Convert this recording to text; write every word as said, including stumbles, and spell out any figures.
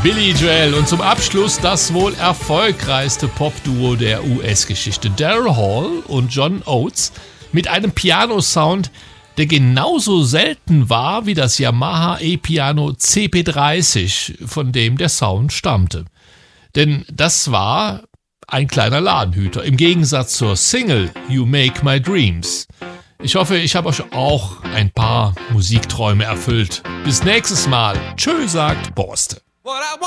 Billy Joel und zum Abschluss das wohl erfolgreichste Popduo der U S-Geschichte. Daryl Hall und John Oates mit einem Piano-Sound, der genauso selten war wie das Yamaha E-Piano C P dreißig, von dem der Sound stammte. Denn das war ein kleiner Ladenhüter, im Gegensatz zur Single You Make My Dreams. Ich hoffe, ich habe euch auch ein paar Musikträume erfüllt. Bis nächstes Mal. Tschö, sagt Borste.